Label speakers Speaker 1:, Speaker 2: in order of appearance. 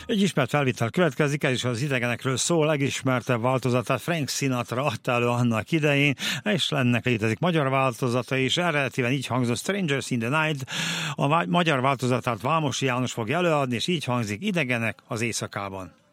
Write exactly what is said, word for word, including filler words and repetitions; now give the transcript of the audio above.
Speaker 1: Egy ismert felvétel következik, ez is az idegenekről szól, legismertebb változatát Frank Sinatra adta elő annak idején, és ennek létezik magyar változata is, eredetiben így hangzott Strangers in the Night, a magyar változatát Vámosi János fogja előadni, és így hangzik Idegenek az éjszakában.